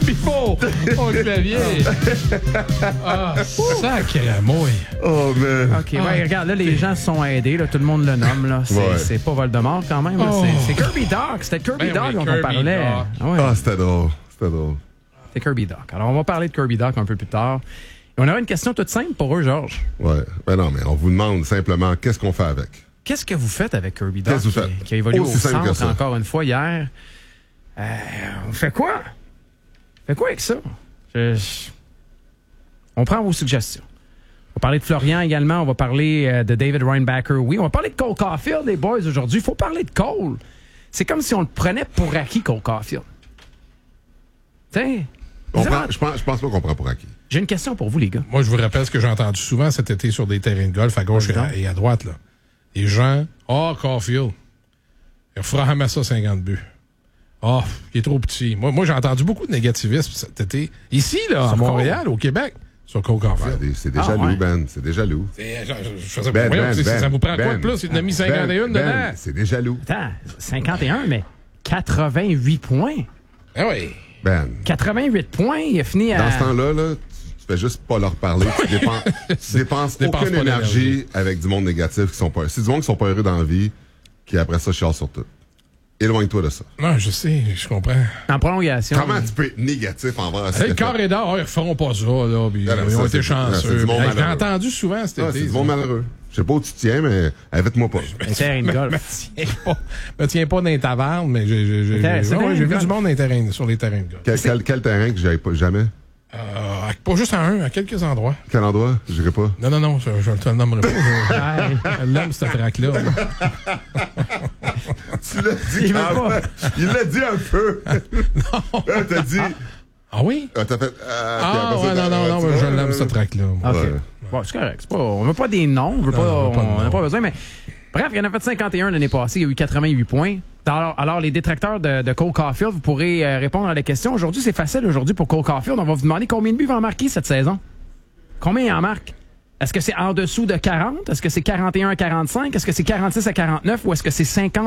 Pifo au clavier. Ah, sacramouille. Oh, man. OK, ouais, regarde, là, les gens se sont aidés. Là, tout le monde le nomme. Là. C'est pas Voldemort quand même. Là. C'est Kirby Dog. C'était Kirby Dog dont on parlait. C'était drôle. C'est Kirby Dog. Alors, on va parler de Kirby Dog un peu plus tard. Et on aura une question toute simple pour eux, Georges. Ouais. Ben non, mais on vous demande simplement qu'est-ce qu'on fait avec. Qu'est-ce que vous faites avec Kirby Dog Qu'est-ce que vous faites? Qui a évolué Aussi au simple que centre ça. encore une fois hier? On fait quoi? On fait quoi avec ça? On prend vos suggestions. On va parler de Florian également. On va parler de David Reinbacher. Oui, on va parler de Cole Caulfield, les boys, aujourd'hui. Il faut parler de Cole. C'est comme si on le prenait pour acquis, Cole Caulfield. T'sais, Je pense pas qu'on prend pour acquis. j'ai une question pour vous, les gars. Moi, je vous rappelle ce que j'ai entendu souvent cet été sur des terrains de golf à gauche et à droite. Là. Les gens, Caulfield, il fera jamais ça 50 buts. Il est trop petit. Moi, j'ai entendu beaucoup de négativisme cet été. Ici, là, à Montréal, au Québec, sur Cole Caulfield. C'est des jaloux, ouais. Ben. C'est des jaloux. Ça vous prend quoi de plus? Il en a mis 51 dedans. C'est des jaloux. Attends, 51, mais 88 points. Ah oui. Ben. 88 points, il a fini à... Dans ce temps-là, tu fais juste pas leur parler. Tu dépenses aucune pas énergie avec du monde négatif qui sont pas... C'est du monde qui sont pas heureux dans la vie, qui après ça chialent sur tout. Éloigne-toi de ça. Non, je sais, je comprends. En prolongation. Comment tu peux être négatif envers ça? Le carré d'or, ils referont pas ça, là. Puis, ils ont été chanceux. J'ai entendu souvent cet été. C'est du monde malheureux. Je sais pas où tu tiens, mais invite-moi pas. Terrain de golf. Me tiens pas dans les tavernes, mais j'ai vu du monde sur les terrains de golf. Quel terrain que j'avais pas jamais? Pas juste à quelques endroits. Quel endroit? Je dirais pas. Non, je ne te le nommerai pas. Elle l'aime, cette traque-là. Tu l'as dit quand même. Il l'a dit un peu. Non. T'as dit... Ah oui? T'as fait... non, je l'aime, cette traque-là. OK. Bon, c'est correct. On veut pas des noms. On n'a pas besoin, mais... Bref, il y en a fait 51 l'année passée. Il y a eu 88 points. Alors, les détracteurs de Cole Caulfield, vous pourrez répondre à la question. Aujourd'hui, c'est facile pour Cole Caulfield. On va vous demander combien de buts il va en marquer cette saison. Combien il en marque? Est-ce que c'est en dessous de 40? Est-ce que c'est 41 à 45? Est-ce que c'est 46 à 49? Ou est-ce que c'est 50